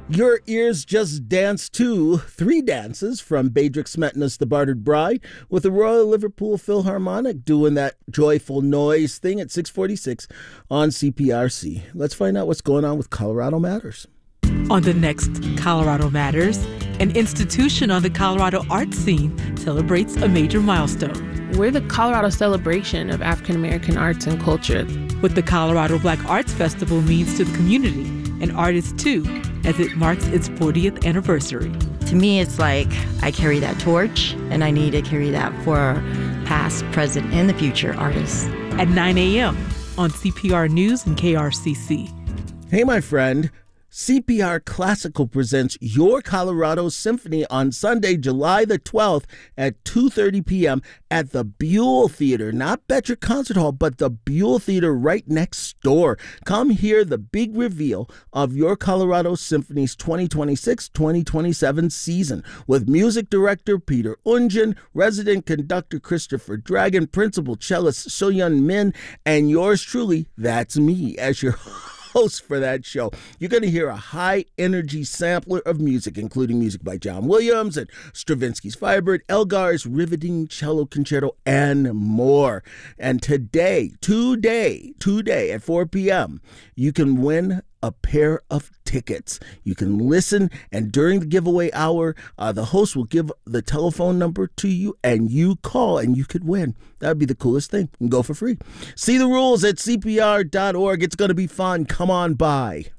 Your ears just danced to three dances from Bedrick Smetana's The Bartered Bride with the Royal Liverpool Philharmonic doing that joyful noise thing at 6:46 on CPRC. Let's find out what's going on with Colorado Matters. On the next Colorado Matters, an institution on the Colorado art scene celebrates a major milestone. We're the Colorado celebration of African American arts and culture. What the Colorado Black Arts Festival means to the community and artists too, as it marks its 40th anniversary. To me, it's like I carry that torch, and I need to carry that for past, present, and the future artists. At 9 a.m. on CPR News and KRCC. Hey, my friend. CPR Classical presents Your Colorado Symphony on Sunday, July the 12th at 2:30 p.m. at the Buell Theater. Not Betcher Concert Hall, but the Buell Theater right next door. Come hear the big reveal of Your Colorado Symphony's 2026-2027 season with music director Peter Unjin, resident conductor Christopher Dragon, principal cellist Soyeon Min, and yours truly, that's me, as your host for that show. You're going to hear a high-energy sampler of music, including music by John Williams and Stravinsky's Firebird, Elgar's riveting cello concerto, and more. And today at 4 p.m., you can win a pair of tickets. You can listen, and during the giveaway hour, the host will give the telephone number to you, and you call, and you could win. That would be the coolest thing. You can go for free. See the rules at CPR.org. It's going to be fun. Come on by.